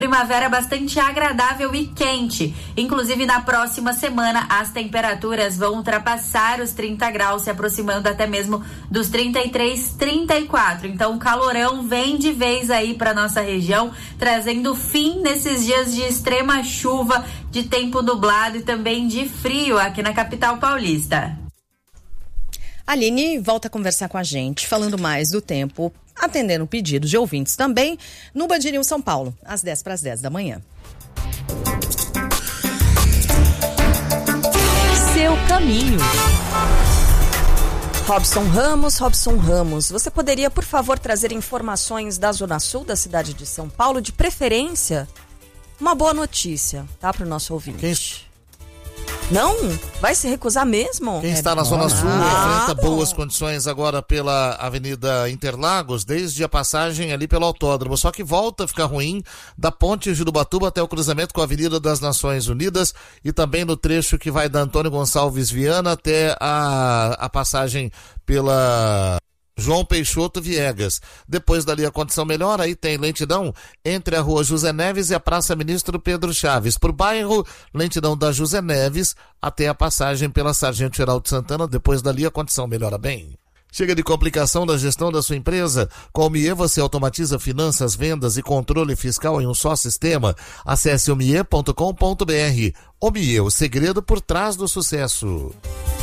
Primavera bastante agradável e quente. Inclusive, na próxima semana, as temperaturas vão ultrapassar os 30 graus, se aproximando até mesmo dos 33, 34. Então, o calorão vem de vez aí para nossa região, trazendo fim nesses dias de extrema chuva, de tempo nublado e também de frio aqui na capital paulista. Aline volta a conversar com a gente, falando mais do tempo, atendendo pedidos de ouvintes também, no Band News São Paulo, às 10 para as 10 da manhã. Seu caminho. Robson Ramos, você poderia, por favor, trazer informações da Zona Sul da cidade de São Paulo, de preferência? Uma boa notícia, tá, para o nosso ouvinte. Não? Vai se recusar mesmo? Quem está na Zona Sul enfrenta boas condições agora pela Avenida Interlagos, desde a passagem ali pelo autódromo. Só que volta a ficar ruim da Ponte Jurubatuba até o cruzamento com a Avenida das Nações Unidas e também no trecho que vai da Antônio Gonçalves Viana até a passagem pela João Peixoto Viegas. Depois dali a condição melhora, aí tem lentidão entre a Rua José Neves e a Praça Ministro Pedro Chaves. Por bairro, lentidão da José Neves até a passagem pela Sargento Geraldo Santana. Depois dali a condição melhora bem. Chega de complicação na gestão da sua empresa? Com o Omie você automatiza finanças, vendas e controle fiscal em um só sistema. Acesse omie.com.br. Omie, o segredo por trás do sucesso.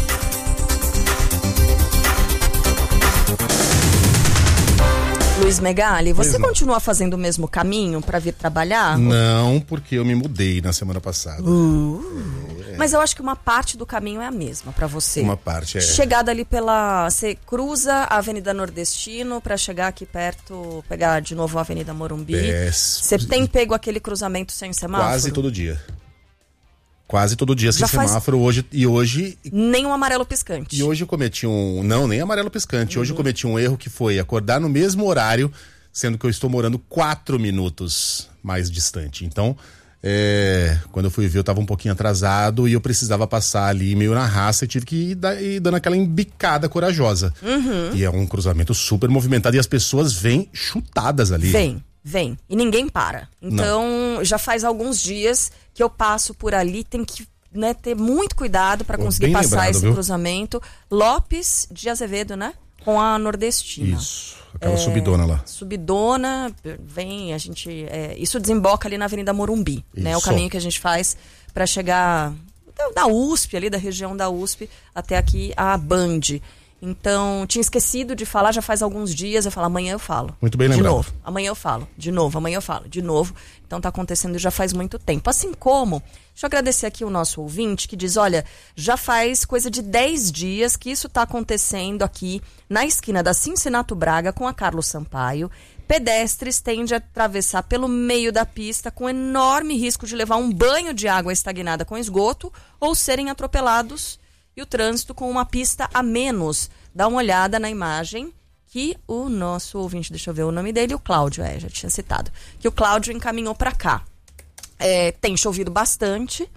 Luiz Megali, você continua fazendo o mesmo caminho para vir trabalhar? Não, porque eu me mudei na semana passada. Mas eu acho que uma parte do caminho é a mesma para você. Uma parte é. Chegada ali você cruza a Avenida Nordestino para chegar aqui perto, pegar de novo a Avenida Morumbi. Você tem pego aquele cruzamento sem semáforo? Quase todo dia. Quase todo dia sem semáforo, hoje... Nem um amarelo piscante. E hoje eu cometi Não, nem amarelo piscante. Hoje eu cometi um erro que foi acordar no mesmo horário, sendo que eu estou morando 4 minutos mais distante. Então, quando eu fui ver, eu estava um pouquinho atrasado e eu precisava passar ali meio na raça e tive que ir dando aquela embicada corajosa. E é um cruzamento super movimentado e as pessoas vêm chutadas ali. Vem. E ninguém para. Então, já faz alguns dias que eu passo por ali, tem que ter muito cuidado para conseguir passar esse cruzamento. Lopes de Azevedo, né? Com a Nordestina. Isso, aquela subidona lá. Subidona, vem, a gente... isso desemboca ali na Avenida Morumbi, né? O caminho que a gente faz para chegar da USP, ali da região da USP, até aqui a Band. Então, tinha esquecido de falar, já faz alguns dias, eu falo, amanhã eu falo. Muito bem lembrado. De novo, amanhã eu falo, de novo, amanhã eu falo, de novo. Então tá acontecendo já faz muito tempo. Assim como, deixa eu agradecer aqui o nosso ouvinte que diz, olha, já faz coisa de 10 dias que isso tá acontecendo aqui na esquina da Cincinato Braga com a Carlos Sampaio. Pedestres tendem a atravessar pelo meio da pista com enorme risco de levar um banho de água estagnada com esgoto ou serem atropelados. E o trânsito com uma pista a menos. Dá uma olhada na imagem que o nosso ouvinte, deixa eu ver o nome dele, o Cláudio, já tinha citado, que o Cláudio encaminhou para cá. Tem chovido bastante,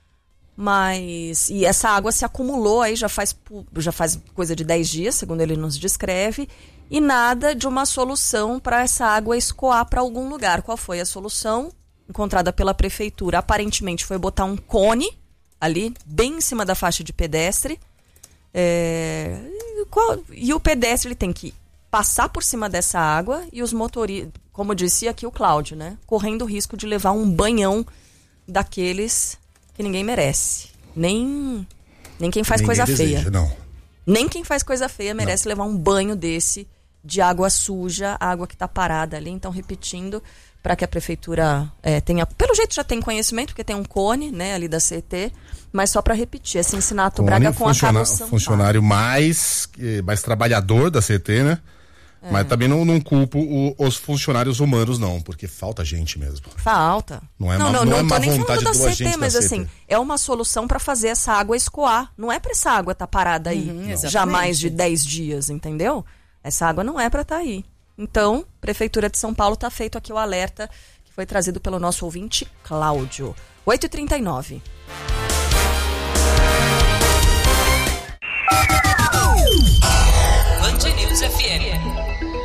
e essa água se acumulou aí, já faz coisa de 10 dias, segundo ele nos descreve, e nada de uma solução para essa água escoar para algum lugar. Qual foi a solução encontrada pela prefeitura? Aparentemente foi botar um cone ali, bem em cima da faixa de pedestre. E o pedestre ele tem que passar por cima dessa água e os motoristas, como disse aqui o Cláudio, né? Correndo o risco de levar um banhão daqueles que ninguém merece. Nem quem faz coisa feia. Não. Nem quem faz coisa feia merece levar um banho desse de água suja, água que está parada ali. Então, repetindo, para que a prefeitura tenha... Pelo jeito já tem conhecimento, porque tem um cone, né, ali da CET, mas só para repetir, Cincinato Braga com a Carlos Sampaio. Funcionário mais trabalhador da CET, né? Mas também não culpo os funcionários humanos, não, porque falta gente mesmo. Falta. Não é má vontade do agente da CET. Mas assim, é uma solução para fazer essa água escoar. Não é para essa água estar parada aí já mais de 10 dias, entendeu? Essa água não é para estar aí. Então, Prefeitura de São Paulo, está feito aqui o alerta que foi trazido pelo nosso ouvinte Cláudio. 8h39. Band News FM.